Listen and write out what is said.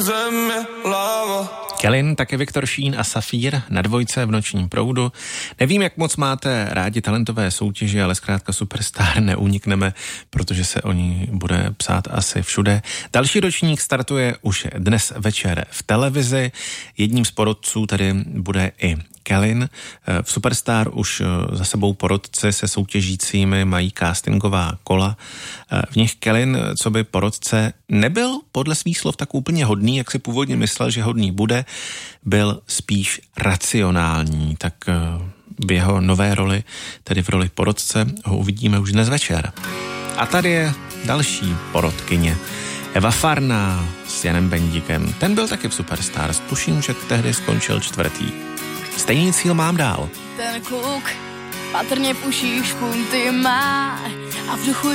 země láva. Kellyn, také Viktor Šín a Safír na Dvojce v Nočním proudu. Nevím, jak moc máte rádi talentové soutěže, ale zkrátka Superstar neunikneme, protože se o ní bude psát asi všude. Další ročník startuje už dnes večer v televizi. Jedním z porotců tady bude i Kellyn. V Superstar už za sebou porotci se soutěžícími mají castingová kola. V nich Kellyn, co by porotce, nebyl podle svých slov tak úplně hodný, jak si původně myslel, že hodný bude. Byl spíš racionální, tak v jeho nové roli, tedy v roli porotce, ho uvidíme už dnes večer. A tady je další porotkyně. Eva Farná s Janem Bendikem. Ten byl taky v Superstars. Tuším, že tehdy skončil 4. Stejný cíl mám dál. Ten kluk patrně puší špunty má a v duchu